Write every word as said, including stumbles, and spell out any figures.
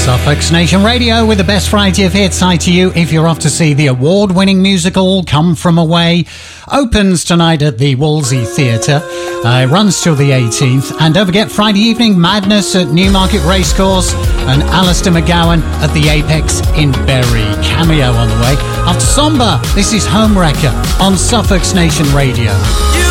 Suffolk's Nation Radio with the best variety of hits. Hi to you if you're off to see the award-winning musical Come From Away. Opens tonight at the Wolsey Theatre. Uh, it runs till the eighteenth. And don't forget, Friday evening, Madness at Newmarket Racecourse and Alistair McGowan at the Apex in Bury. Cameo on the way. After Somber, this is Homewrecker on Suffolk's Nation Radio.